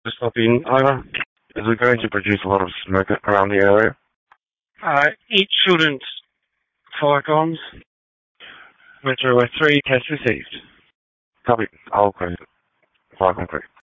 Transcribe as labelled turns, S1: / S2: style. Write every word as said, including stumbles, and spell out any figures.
S1: Just stopping over. Is it going to produce a lot of smoke around the area? Uh, each shouldn't. Fire comms. Metro three, test received. Copy. I'll close it. Fire concrete.